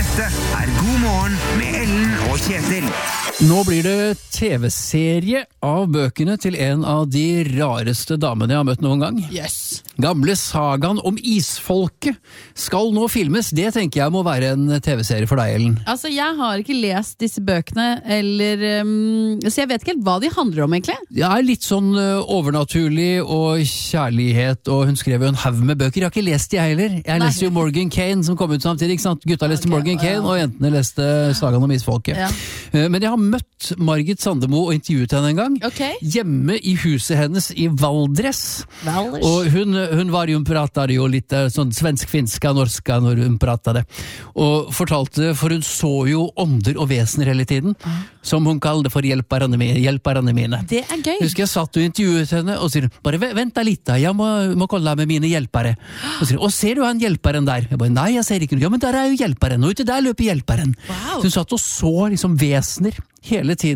Dette God morgen med Ellen og Kjetil. Nå blir det TV-serie av bøkene til en av de rareste damene jeg har møtt noen gang. Yes. Gamle sagaen om isfolket skal nå filmes. Det tenker jeg må være en TV-serie for deg, Ellen. Altså, jeg har ikke lest disse bøkene, så jeg vet ikke helt hva de handler om, egentlig. Det er litt sånn overnaturlig og kjærlighet, og hun skrev jo en haug med bøker. Jeg har ikke lest de heller. Jeg leste jo Morgan Kane, som kom ut samtidig, ikke sant? Gutta leste Morgan Kane, og jentene leste sagaen om isfolket. Ja. Men jeg har møtt Margit Sandemo og intervjuet henne en gang. Okay. Hjemme i huset hennes i Valdres. Og hun var jo, hun pratet jo litt sånn svensk-finska, norska når hun pratet. Og fortalte, for hun så jo ånder og vesener hele tiden, som hun kalte for hjelperne mine. Det er gøy. Husker jeg satt og intervjuet henne, og sier, bare vent litt, jeg må kolla med mine hjelpere. Og sier, og ser du han hjelperen der? Jeg bare, nei, jeg ser ikke noe. Ja, men der er jo hjelperen, og ute der løper hjelperen. Wow. Så hun satt og så liksom vesener hele tiden.